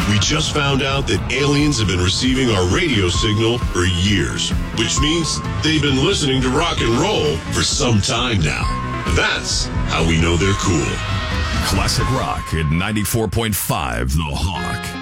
We just found out that aliens have been receiving our radio signal for years, which means they've been listening to rock and roll for some time now. That's how we know they're cool. Classic Rock at 94.5 The Hawk.